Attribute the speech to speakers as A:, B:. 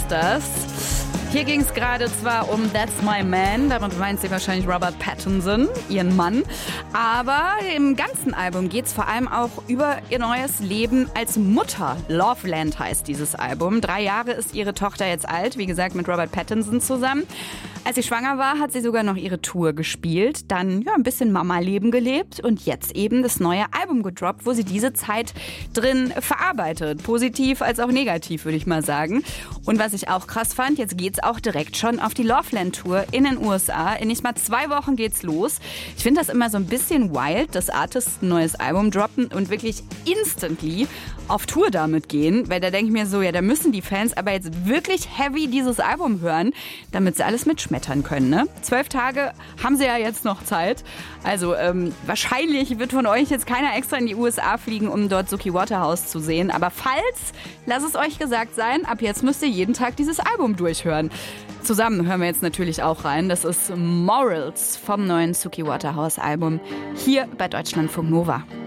A: das. Hier ging es gerade zwar um That's My Man, damit meint sie wahrscheinlich Robert Pattinson, ihren Mann, aber im ganzen Album geht es vor allem auch über ihr neues Leben als Mutter. Loveland heißt dieses Album. 3 Jahre ist ihre Tochter jetzt alt, wie gesagt mit Robert Pattinson zusammen. Als sie schwanger war, hat sie sogar noch ihre Tour gespielt, dann ein bisschen Mama-Leben gelebt und jetzt eben das neue Album gedroppt, wo sie diese Zeit drin verarbeitet. Positiv als auch negativ, würde ich mal sagen. Und was ich auch krass fand, jetzt geht's auch direkt schon auf die Loveland-Tour in den USA. In nicht mal 2 Wochen geht's los. Ich finde das immer so ein bisschen wild, dass Artists ein neues Album droppen und wirklich instantly auf Tour damit gehen. Weil da denke ich mir so, ja, da müssen die Fans aber jetzt wirklich heavy dieses Album hören, damit sie alles mitschmettern können, ne? 12 Tage haben sie ja jetzt noch Zeit. Also wahrscheinlich wird von euch jetzt keiner extra in die USA fliegen, um dort Suki Waterhouse zu sehen. Aber falls, lasst es euch gesagt sein, ab jetzt müsst ihr jeden Tag dieses Album durchhören. Zusammen hören wir jetzt natürlich auch rein. Das ist Morals vom neuen Suki Waterhouse Album hier bei Deutschlandfunk Nova.